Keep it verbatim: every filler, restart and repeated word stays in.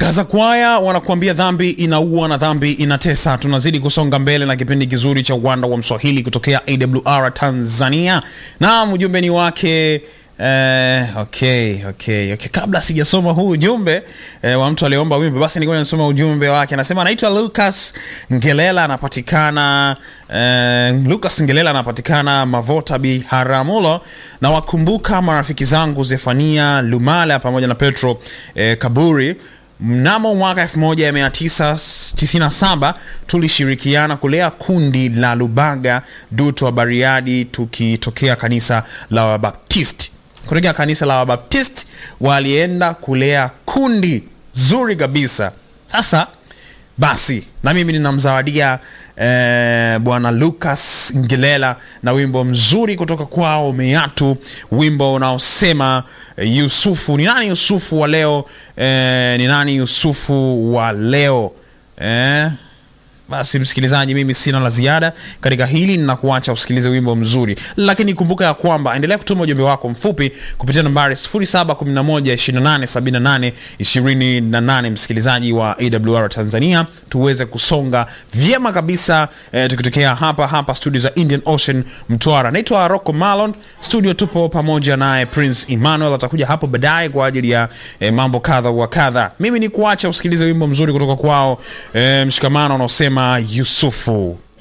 Angaza Kwaya wanakuambia dhambi inaua na dhambi inatesa. Tunazidi kusonga mbele na kipindi kizuri cha Uwanda wa Mswahili kutokea A W R Tanzania. Na ujumbe ni wake Eh, okay, okay, okay. Kabla sijasoma huu ujumbe eh, wa mtu aliomba wimbo, basi nilikuwa nasoma ujumbe wake. Anasema anaitwa Lucas Ngelela, anapatikana eh, Lucas Ngelela anapatikana Mavota Biharamulo, na wakumbuka marafiki zangu Zefania Lumala pamoja na Petro eh, Kaburi. Mnamo mwaka elfu moja mia tisa tisini na saba tulishirikiana kulea kundi la Lubaga Duto wa Bariadi, tukitokea kanisa la Wabaptisti. Kutokea kanisa la Wabaptisti walienda kulea kundi zuri kabisa. Sasa basi na mimi ninamzawadia eh, bwana Lucas Ngelela na wimbo mzuri kutoka kwao Meatu, wimbo unaosema eh, Yusufu. Ni nani Yusufu wa leo? Eh, ni nani Yusufu wa leo? Eh, basi msikilizaji, mimi sina la ziada katika hili, ninakuacha usikilize wimbo mzuri. Lakini kumbuka ya kwamba endelea kutuma ujumbe wako mfupi kupitia nambari sifuri saba kumi na moja ishirini na nane sabini na nane ishirini na nane, msikilizaji wa A W R Tanzania, tuweze kusonga vyema kabisa eh, tukitokea hapa hapa studio za Indian Ocean Mtwara. Naitwa Rocco Malon, studio tupo pamoja naye Prince Emmanuel, atakuja hapo baadaye kwa ajili ya eh, mambo kadha wa kadha. Mimi ni kuacha usikilize wimbo mzuri kutoka kwao eh, Mshikamano unaosema Yusufu.